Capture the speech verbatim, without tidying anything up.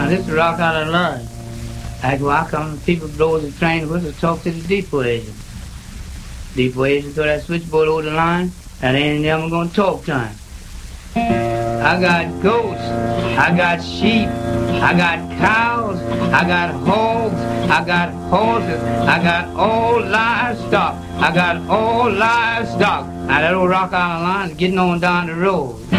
this is Rock Island Line. I go out, come, people blow the train whistle, talk to the depot agent. Depot agent throw that switchboard over the line, and they ain't never gonna talk to him. I got goats, I got sheep, I got cows, I got hogs, I got horses, I got all livestock, I got all livestock. Now that old Rock Island Line is getting on down the road.